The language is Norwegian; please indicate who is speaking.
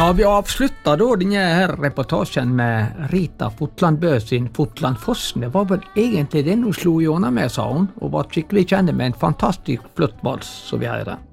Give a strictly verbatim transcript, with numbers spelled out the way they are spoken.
Speaker 1: Ja, vi avslutta da denne her reportasjen med Rita Fotlandbø sin Fotlandfossen. Det var vel egentlig det hun slo gjennom med, sa hun, og var skikkelig kjent med en fantastisk flott vals, som vi hører.